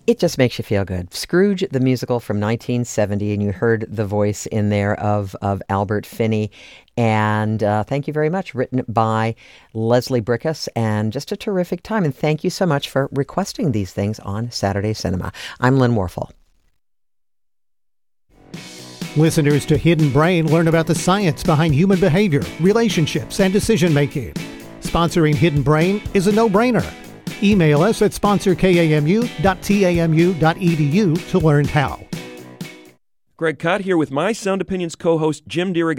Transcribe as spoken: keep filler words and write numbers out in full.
It just makes you feel good. Scrooge, the musical from nineteen seventy, and you heard the voice in there of, of Albert Finney. And uh, thank you very much. Written by Leslie Brickus, and just a terrific time. And thank you so much for requesting these things on Saturday Cinema. I'm Lynn Warfel. Listeners to Hidden Brain learn about the science behind human behavior, relationships, and decision-making. Sponsoring Hidden Brain is a no-brainer. Email us at sponsor k a m u dot t a m u dot e d u to learn how. Greg Cott here with my Sound Opinions co-host Jim DeRogatis.